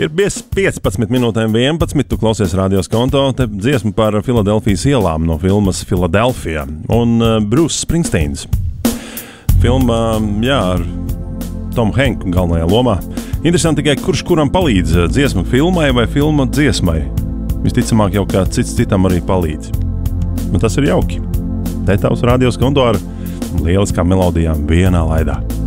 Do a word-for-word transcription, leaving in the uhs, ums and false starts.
Ir bijis piecpadsmit minūtēm vienpadsmit, tu klausies radios konto, te dziesmu par Filadelfijas ielām no filmas Philadelphia un uh, Bruce Springsteens. Filma, jā, ar Tomu Henku galvenajā lomā. Interesanti tikai, kurš kuram palīdz dziesma filmai vai filma dziesmai. Visticamāk jau kā cits citam arī palīdz. Un tas ir jauki. Te tavs radios konto ar lieliskām melodijām vienā laidā.